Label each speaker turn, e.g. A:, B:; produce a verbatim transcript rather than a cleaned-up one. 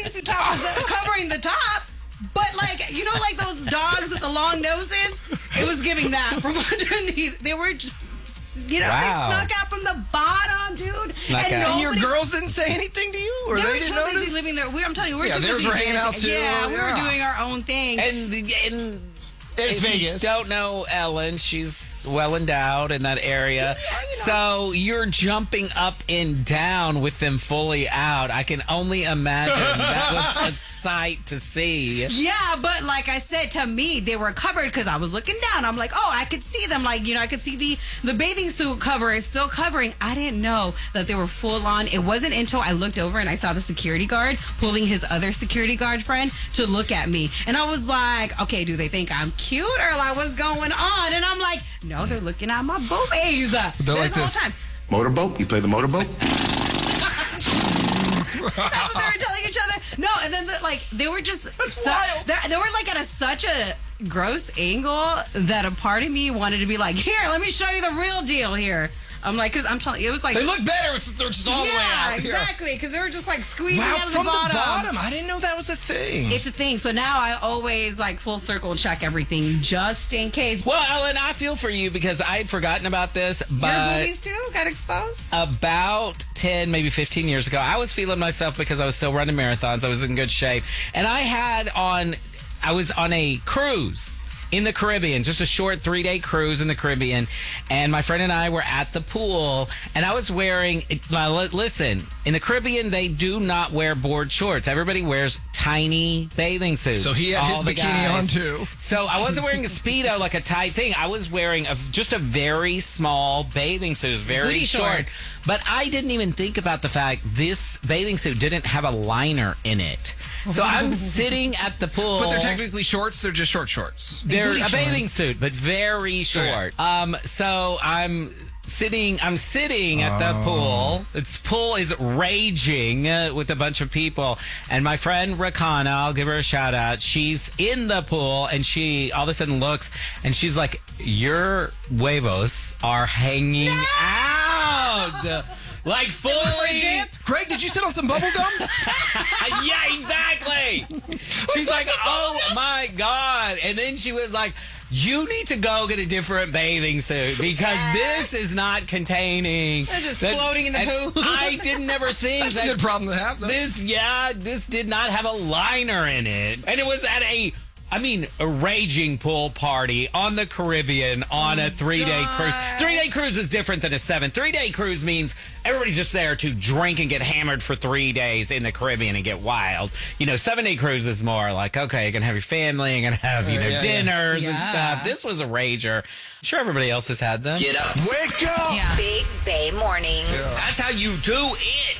A: bathing suit top was covering the top. But, like, you know, like those dogs with the long noses? It was giving that from underneath. They were just, you know,
B: Wow.
A: they snuck out from the bottom, dude.
B: Snuck
A: and
B: out.
C: And your
A: nobody-
C: girls didn't say anything to you? Or
A: They
C: they,
A: were
C: didn't
A: too busy
C: notice?
A: living there. We, I'm telling you, we we're
C: Yeah,
A: too
C: theirs
A: busy
C: were hanging
A: dancing.
C: out, too.
A: Yeah, we
C: Yeah.
A: were doing our own thing.
B: And, and
C: It's
B: if
C: Vegas.
B: you don't know Ellen, she's well endowed in that area. So you're jumping up and down with them fully out. I can only imagine that was a sight to see.
A: Yeah, but like I said, to me, they were covered because I was looking down. I'm like, oh, I could see them. Like, you know, I could see the, the bathing suit cover is still covering. I didn't know that they were full on. It wasn't until I looked over and I saw the security guard pulling his other security guard friend to look at me. And I was like, okay, do they think I'm cute or like what's going on? And I'm like, no, they're looking at my boobies.
C: They're
A: This
C: like
A: whole
C: this.
A: time.
D: Motorboat? You play the motorboat?
A: That's what they were telling each other. No, and then the, like they were just
C: That's
A: su-
C: wild.
A: They, they were like at a such a gross angle that a part of me wanted to be like, here, let me show you the real deal here. I'm like, because I'm telling you, it was like
C: They look better if they're just all the way
A: yeah,
C: out.
A: exactly, because they were just like squeezing
C: Wow,
A: out of
C: from
A: the bottom.
C: the bottom. I didn't know that was a thing.
A: It's a thing. So now I always like full circle check everything just in case.
B: Well, Ellen, I feel for you because I had forgotten about this,
A: Your
B: but
A: boobies too got exposed.
B: about ten, maybe fifteen years ago, I was feeling myself because I was still running marathons. I was in good shape. And I had on, I was on a cruise in the Caribbean, just a short three-day cruise in the Caribbean. And my friend and I were at the pool, and I was wearing, now, li- listen, in the Caribbean, they do not wear board shorts. Everybody wears tiny bathing suits.
C: So he had
B: all
C: his
B: the
C: bikini
B: guys.
C: on, too.
B: So I wasn't wearing a Speedo, like a tight thing. I was wearing a, just a very small bathing suit. It was very
A: Booty
B: short.
A: shorts.
B: But I didn't even think about the fact this bathing suit didn't have a liner in it. So I'm sitting at the pool.
C: But they're technically shorts. They're just short shorts.
B: They're
A: booty
B: a bathing
A: shorts.
B: suit, but very short. Um, so I'm sitting. I'm sitting at the pool. Its pool is raging uh, with a bunch of people, and my friend Rakana, I'll give her a shout out. She's in the pool, and she all of a sudden looks, and she's like, "Your huevos are hanging out." Like fully.
C: Greg, did you sit on some bubble gum?
B: Yeah, exactly. She's like, oh my God. And then she was like, you need to go get a different bathing suit because this is not containing.
A: They're just
B: that-
A: floating in the
B: and
A: pool.
B: I didn't never think
C: That's
B: that
C: a good problem to have, though.
B: this, yeah, this did not have a liner in it. And it was at a, I mean, a raging pool party on the Caribbean on a three-day cruise. Three-day cruise is different than a seven. Three-day cruise means everybody's just there to drink and get hammered for three days in the Caribbean and get wild. You know, seven-day cruise is more like, okay, you're going to have your family, you're going to have, you know,
C: yeah, yeah.
B: dinners and
A: Yeah.
B: stuff. This was a rager. I'm sure everybody else has had them.
E: Get up.
C: Wake up!
A: Yeah.
E: Big Bay Mornings.
B: That's how you do it.